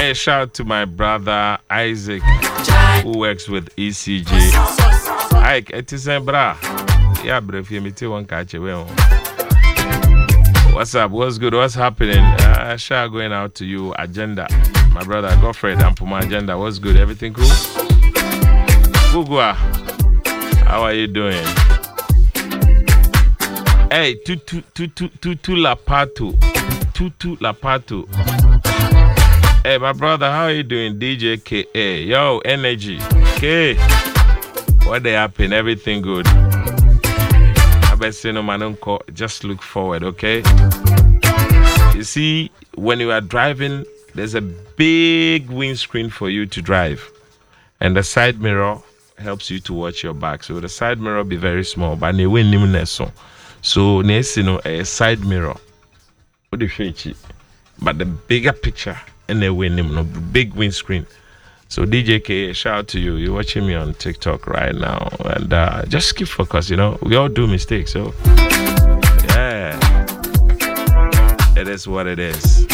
Hey, shout out to my brother Isaac, who works with ECG. Ike, it is a bra. Yeah, bro, if you meet one catch away. What's up? What's good? What's happening? Shout going out to you. Agenda. My brother Godfred, I'm for my agenda. What's good? Everything cool? Gugua, how are you doing? Hey, Tutu Lapato. Tutu Lapato. Hey, my brother, how are you doing? DJ KA. Yo, energy. K. What they happen? Everything good? I bet say no man, just look forward, okay? You see, when you are driving, there's a big windscreen for you to drive. And the side mirror helps you to watch your back. So the side mirror be very small, but they win nimneso. So next, a side mirror. What do you say? But the bigger picture, and they win him, big windscreen. So DJ K, shout out to you. You're watching me on TikTok right now, and just keep focused. We all do mistakes. So yeah, it is what it is.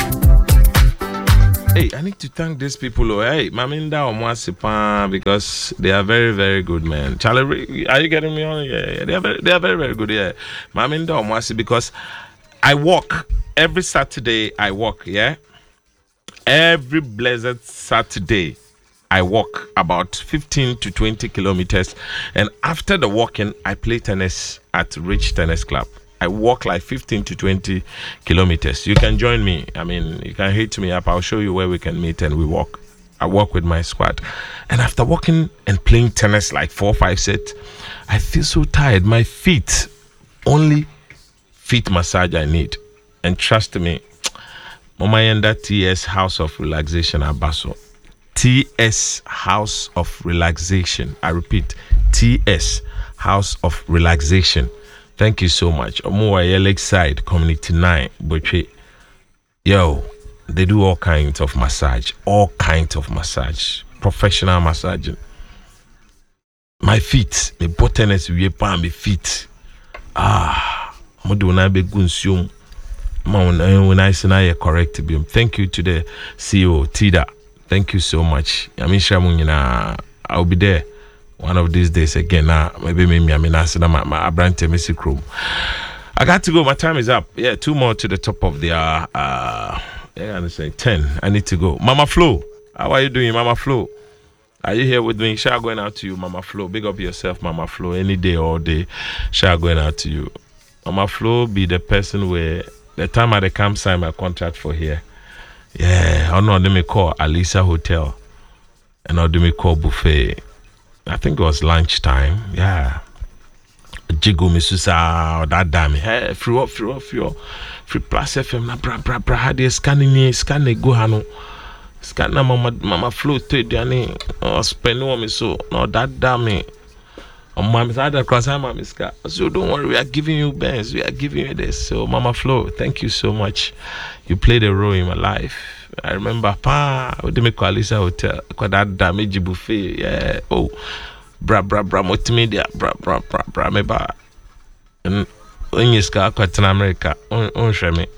Hey, I need to thank these people. Hey, Maminda Omwasipa, because they are very, very good, man. Charlie, are you getting me on? Yeah, they are very, very good. Yeah, Maminda Omwasi, because I walk every Saturday. I walk, yeah. Every blessed Saturday, I walk about 15 to 20 kilometers, and after the walking, I play tennis at Rich Tennis Club. I walk like 15 to 20 kilometers. You can join me. I mean, you can hit me up. I'll show you where we can meet and we walk. I walk with my squad. And after walking and playing tennis like 4 or 5 sets, I feel so tired. My feet, only feet massage I need. And trust me, Mama Yenda TS House of Relaxation Abaso. TS House of Relaxation. I repeat, TS House of Relaxation. Thank you so much. Omoa Lakeside Community 9. Yo, they do all kinds of massage. Professional massaging. My feet, my bottom we palm my feet. Modu na be gunsium. When I say I correct beam. Thank you to the CEO Tida. Thank you so much. I'll be there one of these days again. Maybe my Abrante Messi room. I got to go. My time is up. Yeah, 2 more to the top of the I'm saying 10. I need to go. Mama Flo, how are you doing, Mama Flo? Are you here with me? Shout going out to you, Mama Flo. Big up yourself, Mama Flo. Any day, all day. Shout going out to you. Mama Flo be the person where the time I come sign my contract for here. Yeah, I know they may call Alisa Hotel. And I do me call buffet. I think it was lunchtime. Yeah. Jigo Misusa, that damn. Hey, free plus FM na bra had scanning go hano. Scan na mama flow to diani spend me so no that damn. Mama said across mama ska. So don't worry, we are giving you bands, we are giving you this. So Mama Flo, thank you so much. You played a role in my life. I remember we did me call Alisa Hotel. That damage buffet. Yeah. Oh. Bra multimedia bra me ba. And when you ska in America, on show me.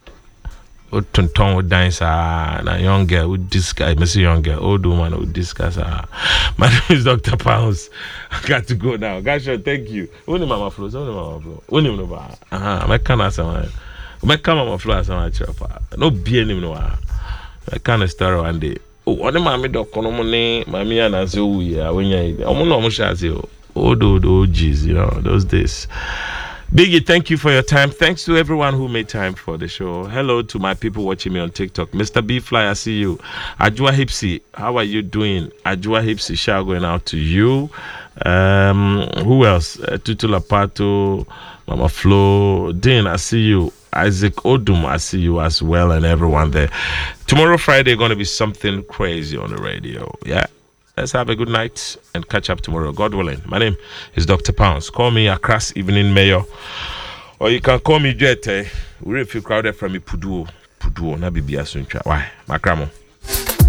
O tonton would dance na young girl would discuss. Miss young girl, old woman would discuss. My name is Dr. Pounds. I got to go now. Gosh, thank you. Only Mama Flo. Only Mama. My kind of someone. My kind of Mama Flo as my chopper. No be any no. My kind of story one day. Oh, only mommy dog kono money. Mommy and I say, oh yeah, when you, I'm not much as you. Oh, geez, those days. Biggie, thank you for your time. Thanks to everyone who made time for the show. Hello to my people watching me on TikTok. Mr. B Fly, I see you. Ajua Hipsy, how are you doing? Ajua Hipsy, shout going out to you. Who else? Tutu Lapato, Mama Flo, Dean, I see you. Isaac Odum, I see you as well, and everyone there. Tomorrow, Friday, going to be something crazy on the radio. Yeah. Let's have a good night and catch up tomorrow, God willing. My name is Dr. Pounds. Call me Accra's Evening Mayor. Or you can call me Jete. We're if you crowded from me Puduo. Na Bibia Suncha. Why? Makramo.